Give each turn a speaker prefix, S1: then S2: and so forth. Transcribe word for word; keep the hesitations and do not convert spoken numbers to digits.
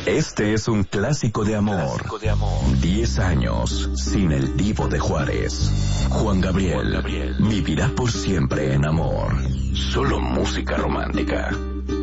S1: Este es un clásico de amor. Clásico de amor. Diez años sin el Divo de Juárez. Juan Gabriel, Juan Gabriel vivirá por siempre en amor. Solo música romántica.